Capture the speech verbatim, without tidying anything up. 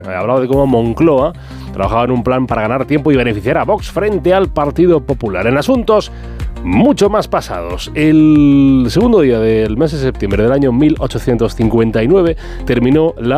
Hablaba de cómo Moncloa trabajaba en un plan para ganar tiempo y beneficiar a Vox frente al Partido Popular. En asuntos mucho más pasados, el segundo día del mes de septiembre del año mil ochocientos cincuenta y nueve terminó la